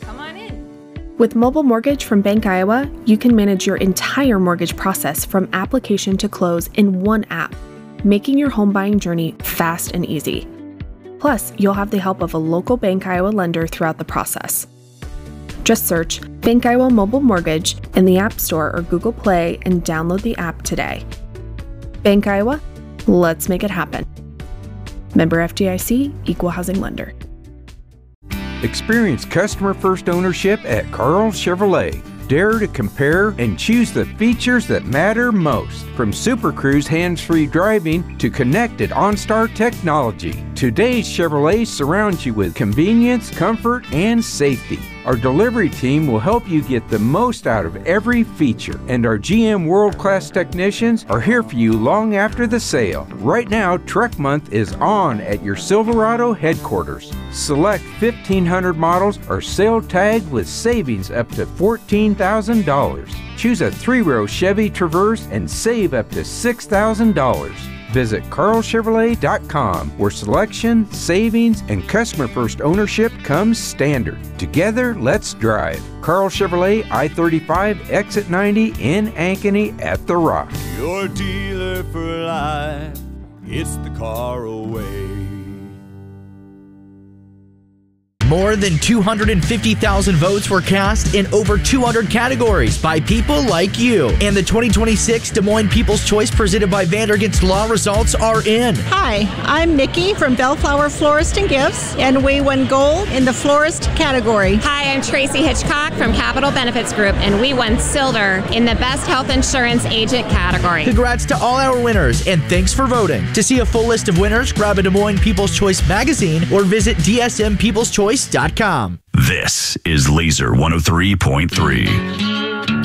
Come on in. With Mobile Mortgage from Bank Iowa, you can manage your entire mortgage process from application to close in one app, making your home buying journey fast and easy. Plus, you'll have the help of a local Bank Iowa lender throughout the process. Just search Bank Iowa Mobile Mortgage in the App Store or Google Play and download the app today. Bank Iowa, let's make it happen. Member FDIC, Equal Housing Lender. Experience customer-first ownership at Carl Chevrolet. Dare to compare and choose the features that matter most. From Super Cruise hands-free driving to connected OnStar technology, today's Chevrolet surrounds you with convenience, comfort, and safety. Our delivery team will help you get the most out of every feature, and our GM world-class technicians are here for you long after the sale. Right now, Truck Month is on at your Silverado headquarters. Select 1,500 models are sale tagged with savings up to $14,000. Choose a 3-row Chevy Traverse and save up to $6,000. Visit carlchevrolet.com, where selection, savings, and customer-first ownership comes standard. Together, let's drive. Carl Chevrolet, I-35, Exit 90 in Ankeny at The Rock. Your dealer for life, it's the Carlway. More than 250,000 votes were cast in over 200 categories by people like you. And the 2026 Des Moines People's Choice presented by Vandergast Law results are in. Hi, I'm Nikki from Bellflower Florist and Gifts, and we won gold in the florist category. Hi, I'm Tracy Hitchcock from Capital Benefits Group, and we won silver in the Best Health Insurance Agent category. Congrats to all our winners, and thanks for voting. To see a full list of winners, grab a Des Moines People's Choice magazine or visit dsmpeopleschoice.com. This is Laser 103.3.